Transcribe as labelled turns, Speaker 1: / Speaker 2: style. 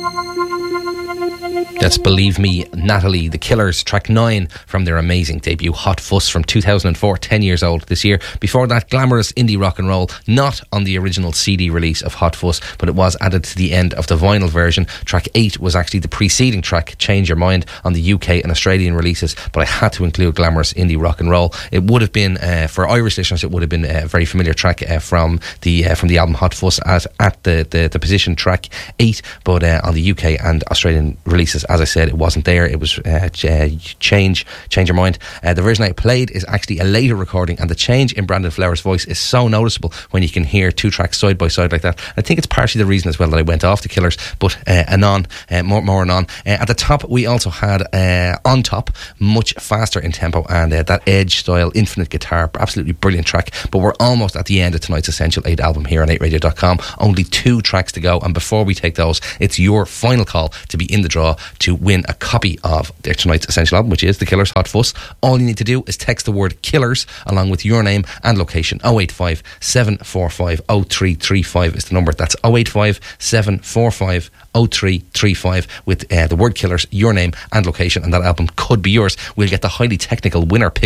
Speaker 1: That's Believe Me, Natalie, The Killers, track 9 from their amazing debut Hot Fuss from 2004, 10 years old this year. Before that, glamorous indie rock and roll, not on the original CD release of Hot Fuss, but it was added to the end of the vinyl version. Track 8 was actually the preceding track, Change Your Mind, on the UK and Australian releases, but I had to include glamorous indie rock and roll. It would have been, for Irish listeners, it would have been a very familiar track from the album Hot Fuss at the position track 8, but on the UK and Australian releases, as I said, it wasn't there. It was Change Your Mind. The version I played is actually a later recording, and the change in Brandon Flowers' voice is so noticeable when you can hear two tracks side by side like that. I think it's partially the reason as well that I went off the Killers, but more anon. At the top, we also had On Top, much faster in tempo, and that Edge style infinite guitar, absolutely brilliant track. But we're almost at the end of tonight's Essential 8 album here on 8radio.com. Only 2 tracks to go, and before we take those, it's your final call to be in the draw to win a copy of their tonight's Essential album, which is The Killers' Hot Fuss. All you need to do is text the word Killers along with your name and location. 085 745 0335 is the number. That's 085 745 0335 with the word Killers, your name and location, and that album could be yours. We'll get the highly technical winner pick